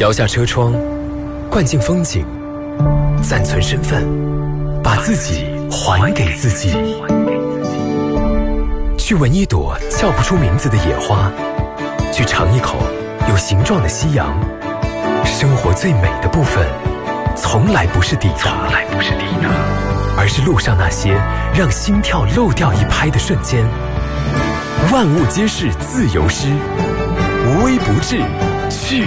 摇下车窗，灌进风景，暂存身份，把自己还给自己。去闻一朵叫不出名字的野花，去尝一口有形状的夕阳。生活最美的部分，从来不是抵达，而是路上那些让心跳漏掉一拍的瞬间。万物皆是自由诗，无微不至，